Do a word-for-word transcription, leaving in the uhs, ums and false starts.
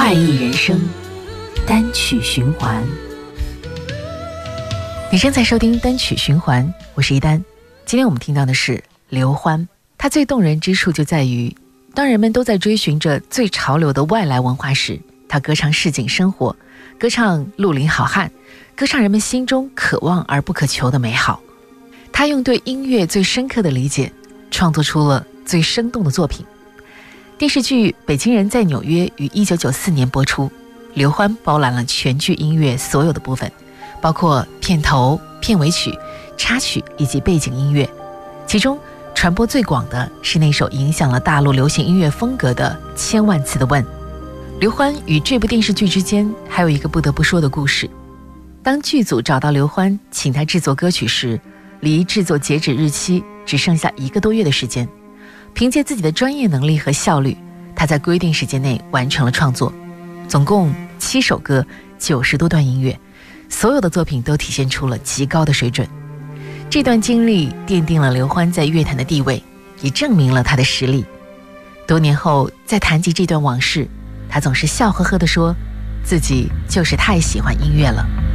怪异人生单曲循环。 你正在收听单曲循环，我是一丹。今天我们听到的是刘欢，他最动人之处就在于，当人们都在追寻着最潮流的外来文化时，他歌唱市井生活，歌唱绿林好汉，歌唱人们心中渴望而不可求的美好。他用对音乐最深刻的理解，创作出了最生动的作品。电视剧《北京人在纽约》于一九九四年播出，刘欢包揽了全剧音乐所有的部分，包括片头、片尾曲、插曲以及背景音乐。其中传播最广的是那首影响了大陆流行音乐风格的《千万次的问》。刘欢与这部电视剧之间还有一个不得不说的故事。当剧组找到刘欢请他制作歌曲时，离制作截止日期只剩下一个多月的时间。凭借自己的专业能力和效率，他在规定时间内完成了创作，总共七首歌，九十多段音乐，所有的作品都体现出了极高的水准。这段经历奠定了刘欢在乐坛的地位，也证明了他的实力。多年后再谈及这段往事，他总是笑呵呵地说，自己就是太喜欢音乐了。